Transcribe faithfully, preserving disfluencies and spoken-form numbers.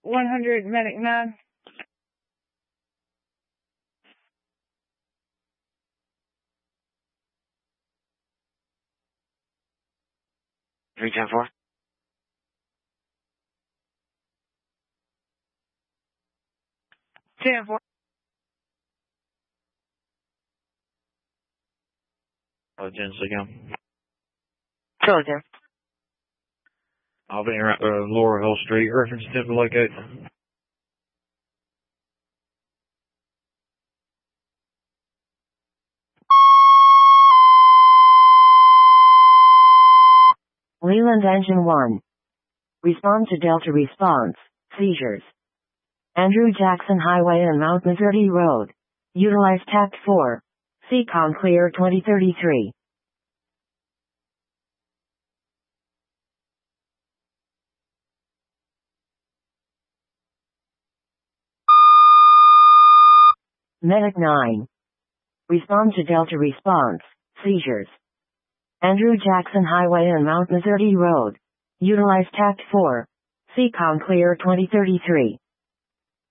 one hundred, Medic nine. three ten four. ten four. Oh, ten again. Go again. I'll be around uh, Laurel Hill Street, reference attempt to locate. Leland Engine one. Respond to Delta response. Seizures. Andrew Jackson Highway and Mount Missouri Road. Utilize Tact four. C COM clear twenty thirty-three. Medic nine. Respond to Delta response. Seizures. Andrew Jackson Highway and Mount Missouri Road. Utilize Tact four. C COM clear twenty thirty-three.